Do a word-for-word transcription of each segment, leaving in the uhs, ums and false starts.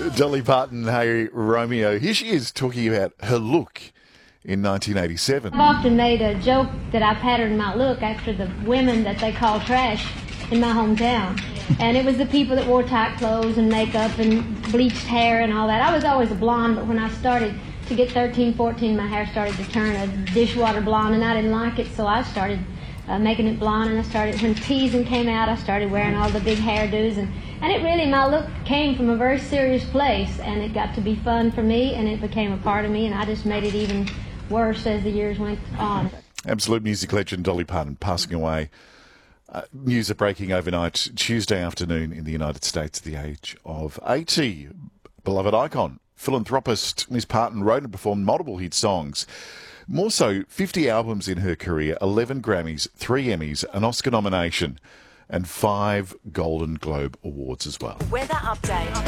Dolly Parton, Hey Romeo. Here she is talking about her look in nineteen eighty-seven. I've often made a joke that I patterned my look after the women that they call trash in my hometown. And it was the people that wore tight clothes and makeup and bleached hair and all that. I was always a blonde, but when I started to get thirteen, fourteen, my hair started to turn a dishwater blonde, and I didn't like it, so I started uh, making it blonde. And I started, when teasing came out, I started wearing all the big hairdos. And, and it really, my look came from a very serious place, and it got to be fun for me, and it became a part of me, and I just made it even worse as the years went on. Absolute music legend Dolly Parton passing away. Uh, news are breaking overnight Tuesday afternoon in the United States at the age of eighty. Beloved icon, philanthropist Miss Parton wrote and performed multiple hit songs. More so, fifty albums in her career, eleven Grammys, three Emmys, an Oscar nomination, and five Golden Globe Awards as well. Weather update.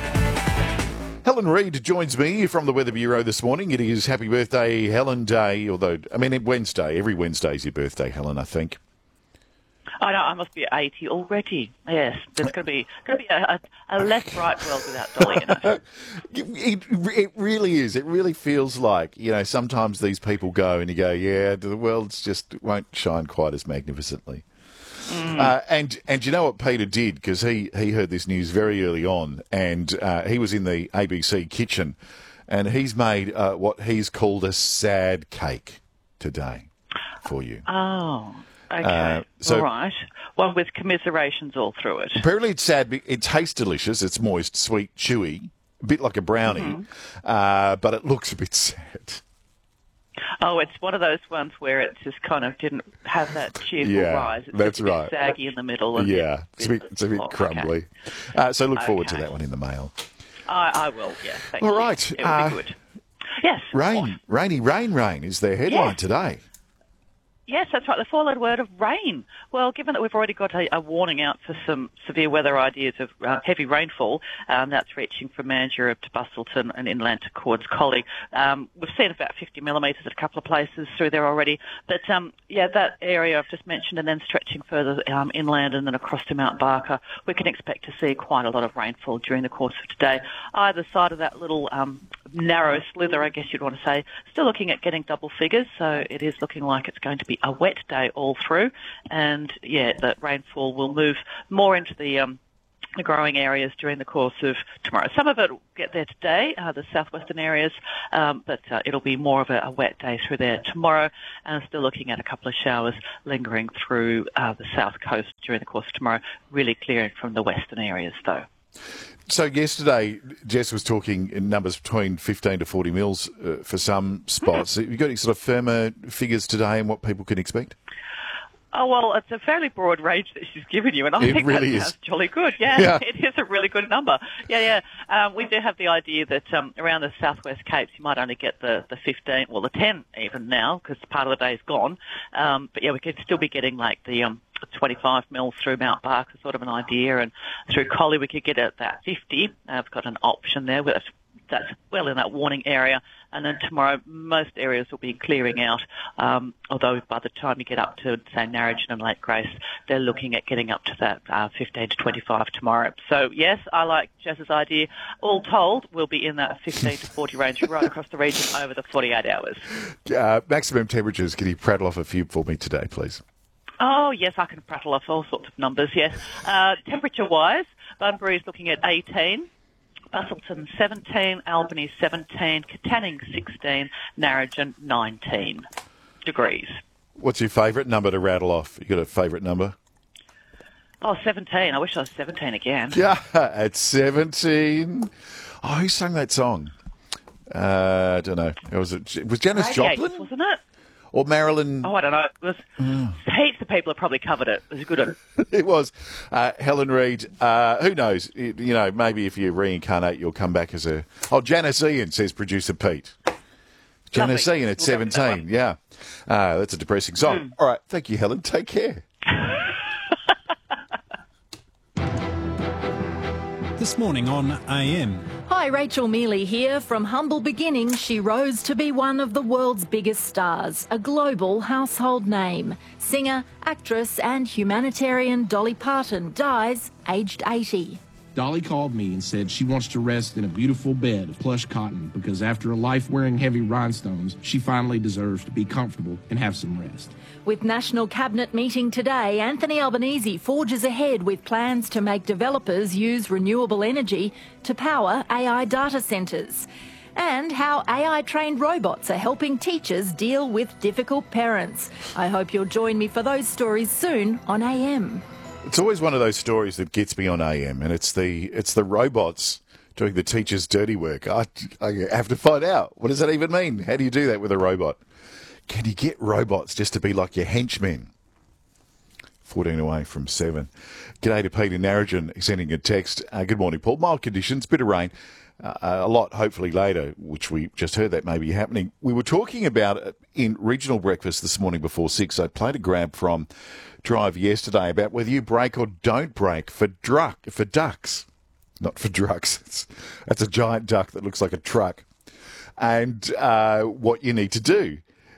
Helen Reid joins me from the Weather Bureau this morning. It is Happy Birthday Helen Day, although, I mean, Wednesday. Every Wednesday is your birthday, Helen, I think. I know, I must be eighty already. Yes, there's going to be going to be a, a, a less bright world without Dolly in it. it. It really is. It really feels like, you know, sometimes these people go and you go, yeah, the world's just won't shine quite as magnificently. Mm. Uh, and and you know what Peter did? Because he, he heard this news very early on, and uh, he was in the A B C kitchen, and he's made uh, what he's called a sad cake today for you. Oh, okay. Uh, so, all right. One with commiserations all through it. Apparently it's sad. It tastes delicious. It's moist, sweet, chewy, a bit like a brownie, mm-hmm. uh, but it looks a bit sad. Oh, it's one of those ones where it just kind of didn't have that cheerful yeah, rise. It's that's a bit right. saggy in the middle. And yeah, it's a bit, it's a bit oh, crumbly. Okay. Uh, so look okay. forward to that one in the mail. I, I will, yes. Thank All you. right. It will uh, be good. Yes. Rain, off. rainy, rain, rain is their headline yes. today. Yes, that's right. The four-letter word of rain. Well, given that we've already got a, a warning out for some severe weather ideas of uh, heavy rainfall, um, that's reaching from Mandurah to Busselton and inland to Cords Collie. Um, we've seen about fifty millimetres at a couple of places through there already. But, um, yeah, that area I've just mentioned, and then stretching further um, inland and then across to Mount Barker, we can expect to see quite a lot of rainfall during the course of today. Either side of that little um, narrow slither, I guess you'd want to say, still looking at getting double figures, so it is looking like it's going to be a wet day all through, and yeah, that rainfall will move more into the um, the growing areas during the course of tomorrow. Some of it will get there today, uh, the southwestern areas, um, but uh, it'll be more of a, a wet day through there tomorrow, and still looking at a couple of showers lingering through uh, the south coast during the course of tomorrow, really clearing from the western areas though. So yesterday, Jess was talking in numbers between fifteen to forty mils uh, for some spots. Have you got any sort of firmer figures today and what people can expect? Oh, well, it's a fairly broad range that she's given you, and I it think really that is. sounds jolly good. Yeah, yeah, it is a really good number. Yeah, yeah. Um, we do have the idea that um, around the southwest Capes you might only get the, the fifteen, well, the ten even now, because part of the day's gone. Um, but, yeah, we could still be getting, like, the... Um, twenty-five mils through Mount Barker, sort of an idea, and through Collie we could get at that fifty. I've got an option there. That's, that's well in that warning area. And then tomorrow most areas will be clearing out, um, although by the time you get up to, say, Narrogin and Lake Grace, they're looking at getting up to that uh, fifteen to twenty-five tomorrow. So, yes, I like Jess's idea. All told, we'll be in that fifteen to forty range right across the region over the forty-eight hours. Uh, maximum temperatures, can you prattle off a few for me today, please? Oh, yes, I can prattle off all sorts of numbers, yes. Uh, temperature-wise, Bunbury is looking at eighteen, Busselton seventeen, Albany seventeen, Katanning sixteen, Narrogin nineteen degrees. What's your favourite number to rattle off? You got a favourite number? Oh, seventeen. I wish I was seventeen again. Yeah, at seventeen. Oh, who sang that song? Uh, I don't know. It was, it was Janis Joplin? Wasn't it? Or Marilyn... Oh, I don't know. It was, mm. Heaps of people have probably covered it. It was a good one. It was. Uh, Helen Reid, uh, who knows? You know, maybe if you reincarnate, you'll come back as a... Oh, Janice Ian, says producer Pete. Janice Ian at seventeen, yeah. Uh, that's a depressing song. Mm. All right, thank you, Helen. Take care. This morning on A M. Hi, Rachel Mealy here. From humble beginnings, she rose to be one of the world's biggest stars, a global household name. Singer, actress and humanitarian Dolly Parton dies aged eighty. Dolly called me and said she wants to rest in a beautiful bed of plush cotton because after a life wearing heavy rhinestones, she finally deserves to be comfortable and have some rest. With National Cabinet meeting today, Anthony Albanese forges ahead with plans to make developers use renewable energy to power A I data centres. And how A I-trained robots are helping teachers deal with difficult parents. I hope you'll join me for those stories soon on A M. It's always one of those stories that gets me on A M, and it's the it's the robots doing the teacher's dirty work. I, I have to find out. What does that even mean? How do you do that with a robot? Can you get robots just to be like your henchmen? fourteen away from seven. G'day to Peter Narrogin sending a text. Uh, good morning, Paul. Mild conditions, bit of rain. Uh, a lot hopefully later, which we just heard that may be happening. We were talking about it in regional breakfast this morning before six. I played a grab from Drive yesterday about whether you break or don't break for druck, for ducks. Not for drucks. It's, that's a giant duck that looks like a truck. And uh, what you need to do.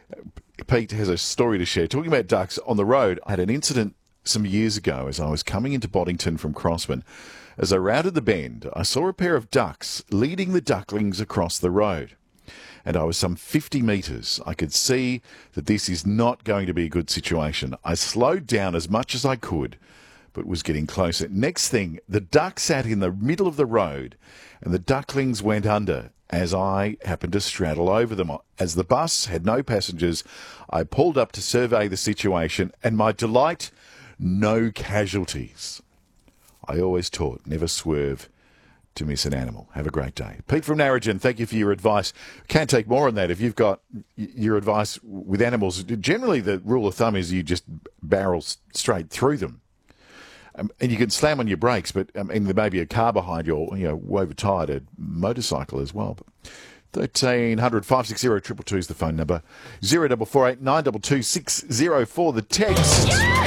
Pete has a story to share. Talking about ducks on the road, I had an incident some years ago as I was coming into Boddington from Crossman. As I rounded the bend, I saw a pair of ducks leading the ducklings across the road. And I was some fifty metres. I could see that this is not going to be a good situation. I slowed down as much as I could, but was getting closer. Next thing, the duck sat in the middle of the road, and the ducklings went under as I happened to straddle over them. As the bus had no passengers, I pulled up to survey the situation, and my delight, no casualties. I always taught, never swerve to miss an animal. Have a great day. Pete from Narrogin, thank you for your advice. Can't take more on that. If you've got your advice with animals, generally the rule of thumb is you just barrel straight through them. Um, and you can slam on your brakes, but I mean, there may be a car behind you or, you know, overtired a motorcycle as well. But thirteen hundred, five six zero, two two two is the phone number. zero four four eight, nine two two, six zero four, the text.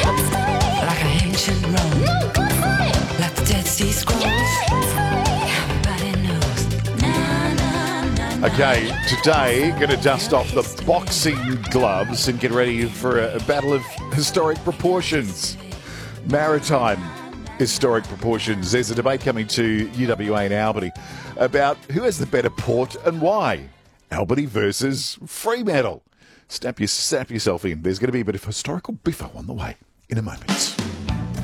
Like a ancient Rome, like the Dead Sea Scrolls. Everybody knows. Na, na, na, Okay, today, going to dust off the boxing gloves and get ready for a, a battle of historic proportions. Maritime historic proportions. There's a debate coming to U W A and Albany about who has the better port and why. Albany versus Fremantle. Snap, your, snap yourself in. There's going to be a bit of historical biffo on the way in a moment.